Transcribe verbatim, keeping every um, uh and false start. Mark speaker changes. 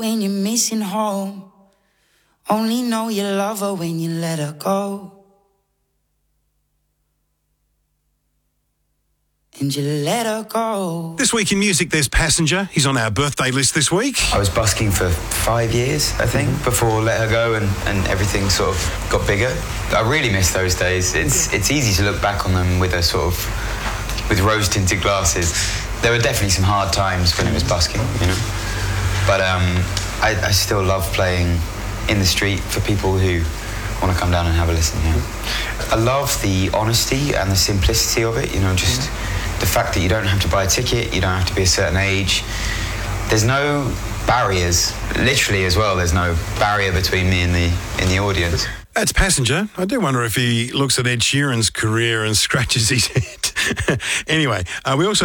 Speaker 1: when you're missing home. Only know you love her when you let her go. And you let her go.
Speaker 2: This week in music, there's Passenger. He's on our birthday list this week.
Speaker 3: I was busking for five years, I think, mm-hmm. before Let Her Go and, and everything sort of got bigger. I really miss those days. It's it's easy to look back on them with a sort of, with rose-tinted glasses. There were definitely some hard times when it was busking, you know. But um, I, I still love playing in the street for people who want to come down and have a listen, yeah. I love the honesty and the simplicity of it, you know, just the fact that you don't have to buy a ticket, you don't have to be a certain age. There's no barriers, literally as well, there's no barrier between me and the, in the audience.
Speaker 2: That's Passenger. I do wonder if he looks at Ed Sheeran's career and scratches his head. Anyway, uh, we also